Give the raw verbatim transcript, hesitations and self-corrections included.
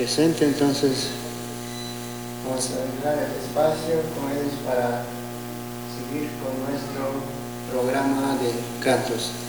presente, entonces vamos a dejar el espacio con ellos para seguir con nuestro programa de cantos.